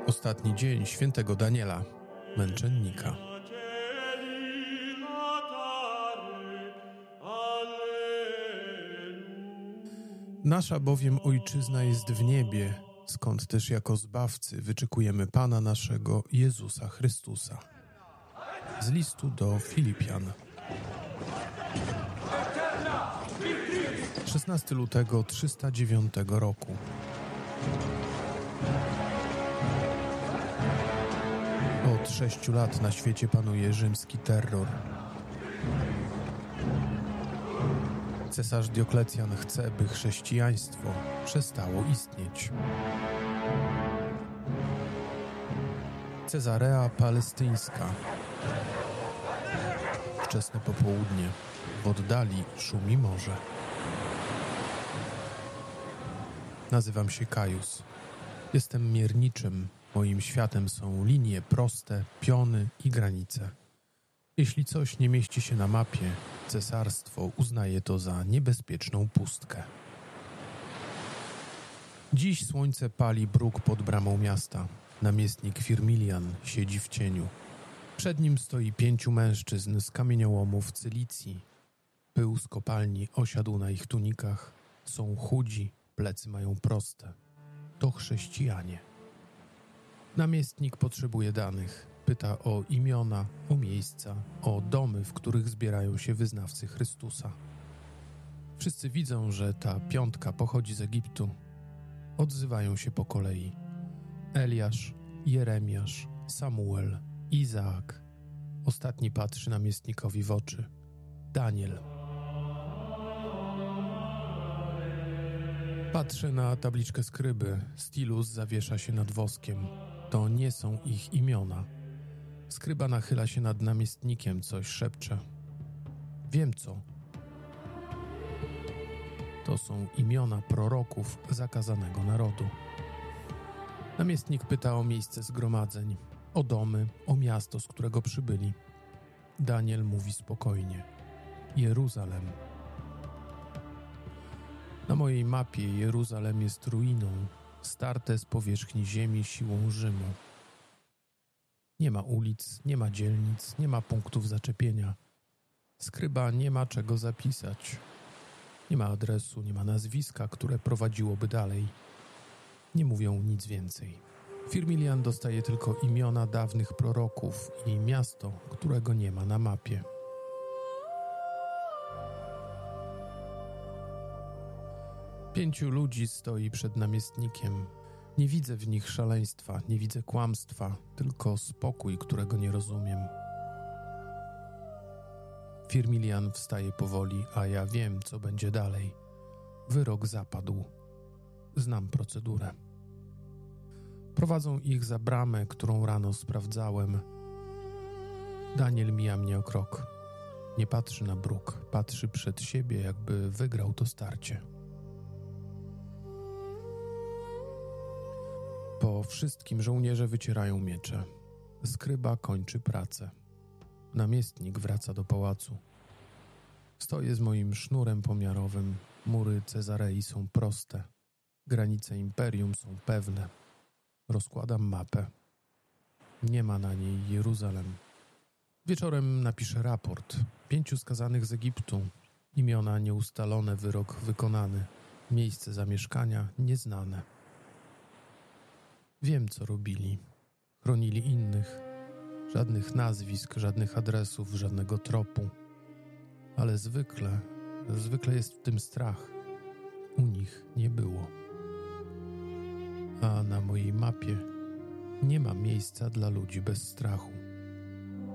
Ostatni dzień świętego Daniela, męczennika. Nasza bowiem Ojczyzna jest w niebie, skąd też jako Zbawcy wyczekujemy Pana naszego Jezusa Chrystusa. Z listu do Filipian. 16 lutego 309 roku. Od 6 lat na świecie panuje rzymski terror. Cesarz Dioklecjan chce, by chrześcijaństwo przestało istnieć. Cezarea Palestyńska. Wczesne popołudnie. W oddali szumi morze. Nazywam się Kajus. Jestem mierniczym. Moim światem są linie proste, piony i granice. Jeśli coś nie mieści się na mapie, cesarstwo uznaje to za niebezpieczną pustkę. Dziś słońce pali bruk pod bramą miasta. Namiestnik Firmilian siedzi w cieniu. Przed nim stoi 5 mężczyzn z kamieniołomów Cylicji. Pył z kopalni osiadł na ich tunikach. Są chudzi, plecy mają proste. To chrześcijanie. Namiestnik potrzebuje danych. Pyta o imiona, o miejsca, o domy, w których zbierają się wyznawcy Chrystusa. Wszyscy widzą, że ta 5 pochodzi z Egiptu. Odzywają się po kolei. Eliasz, Jeremiasz, Samuel, Izaak. Ostatni patrzy namiestnikowi w oczy. Daniel. Patrzę na tabliczkę skryby. Stilus zawiesza się nad woskiem. To nie są ich imiona. Skryba nachyla się nad namiestnikiem, coś szepcze. Wiem co. To są imiona proroków zakazanego narodu. Namiestnik pyta o miejsce zgromadzeń, o domy, o miasto, z którego przybyli. Daniel mówi spokojnie. Jeruzalem. Na mojej mapie Jeruzalem jest ruiną, starte z powierzchni ziemi siłą Rzymu. Nie ma ulic, nie ma dzielnic, nie ma punktów zaczepienia. Skryba nie ma czego zapisać. Nie ma adresu, nie ma nazwiska, które prowadziłoby dalej. Nie mówią nic więcej. Firmilian dostaje tylko imiona dawnych proroków i miasto, którego nie ma na mapie. Pięciu ludzi stoi przed namiestnikiem. Nie widzę w nich szaleństwa, nie widzę kłamstwa, tylko spokój, którego nie rozumiem. Firmilian wstaje powoli, a ja wiem, co będzie dalej. Wyrok zapadł. Znam procedurę. Prowadzą ich za bramę, którą rano sprawdzałem. Daniel mija mnie o krok. Nie patrzy na bruk, patrzy przed siebie, jakby wygrał to starcie. Po wszystkim żołnierze wycierają miecze. Skryba kończy pracę. Namiestnik wraca do pałacu. Stoję z moim sznurem pomiarowym. Mury Cezarei są proste. Granice imperium są pewne. Rozkładam mapę. Nie ma na niej Jeruzalem. Wieczorem napiszę raport. 5 skazanych z Egiptu. Imiona nieustalone, wyrok wykonany. Miejsce zamieszkania nieznane. Wiem, co robili. Chronili innych. Żadnych nazwisk, żadnych adresów, żadnego tropu. Ale zwykle jest w tym strach. U nich nie było. A na mojej mapie nie ma miejsca dla ludzi bez strachu.